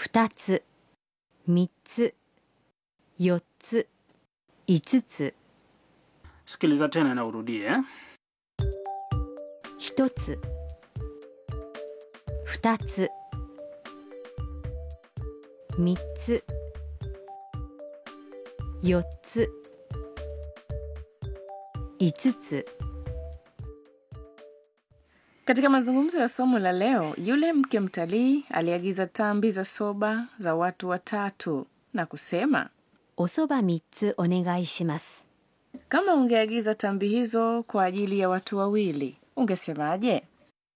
2つ、3つ、4つ、5つ。 Sikiliza tena na urudie. 1つ、2つ、3つ、4つ、5つ。 Katika mazungumzo ya somo la leo, yule mke mtalii aliagiza tambi za soba za watu watatu na kusema, おそば3つお願いします。 kama ungeagiza tambi hizo kwa ajili ya watu wawili, ungesemaje?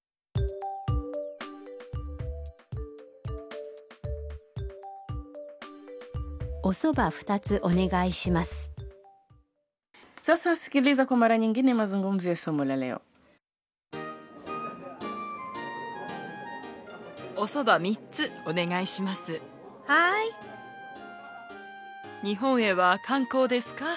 おそば2つお願いします。 Sasa sikiliza kwa mara nyingine mazungumzo ya somo la leo. おそば3つお願いします。 はい。 日本へは観光ですか？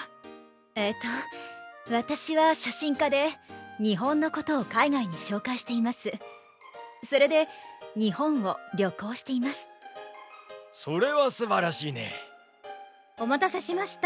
私は写真家で日本のことを海外に紹介しています。それで日本を旅行しています。 それは素晴らしいね。 お待たせしました。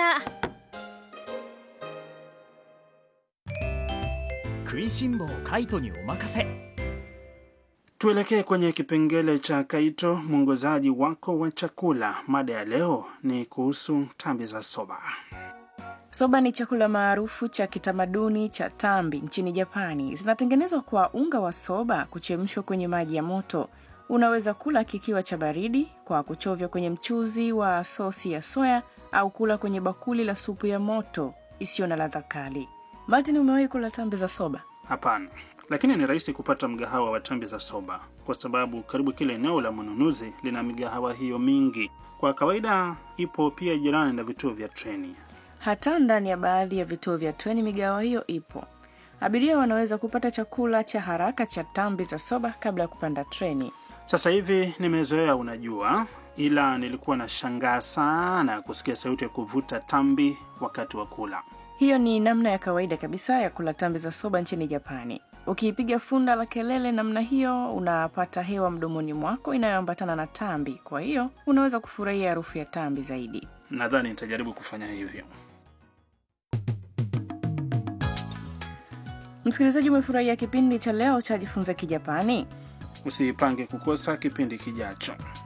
食いしん坊カイトにお任せ。 Tuelekee kwenye kipengele cha Kaito, mwongozaji wako wa chakula. Mada ya leo ni kuhusu tambi za soba. Soba ni chakula maarufu cha kitamaduni cha tambi nchini Japani. Zinatengenezwa kwa unga wa soba kuchemshwa kwenye maji ya moto. Unaweza kula kikiwa cha baridi kwa kuchovya kwenye mchuzi wa sosi ya soya au kula kwenye bakuli la supu ya moto isiyo na ladha kali. Martin, umewahi kula tambi za soba? Hapana, lakini ni rahisi kupata mgahawa wa tambi za soba kwa sababu karibu kila eneo la mnunuzi lina migahawa hiyo mingi. Kwa kawaida ipo pia jirani na vituo vya treni. Hata ndani ya baadhi ya vituo vya treni migahawa hiyo ipo. Abiria wanaweza kupata chakula cha haraka cha tambi za soba kabla ya kupanda treni. Sasa hivi nimezoea, unajua, ila nilikuwa nashangaa sana kusikia sauti ya kuvuta tambi wakati wa kula. Hiyo ni namna ya kawaida kabisa ya kula tambi za soba nchini Japani. Ukipiga funda la kelele namna hiyo, unapata hewa mdomoni mwako inayoambatana na tambi. Kwa hiyo, unaweza kufurahia harufu ya tambi zaidi. Nadhani nitajaribu kufanya hivyo. Msikilizaji, umefurahia kipindi cha leo cha Jifunze Kijapani? Usipange kukosa kipindi kijacho.